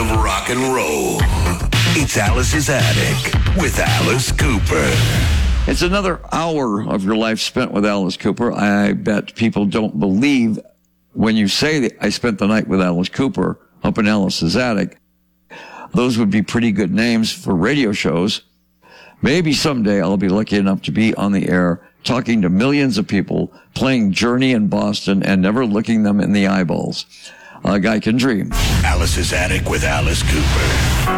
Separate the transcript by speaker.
Speaker 1: of rock and roll. It's Alice's Attic with Alice Cooper.
Speaker 2: It's another hour of your life spent with Alice Cooper. I bet people don't believe when you say that I spent the night with Alice Cooper up in Alice's Attic. Those would be pretty good names for radio shows. Maybe someday I'll be lucky enough to be on the air talking to millions of people, playing Journey in Boston and never looking them in the eyeballs. A guy can dream.
Speaker 1: Alice's Attic with Alice Cooper.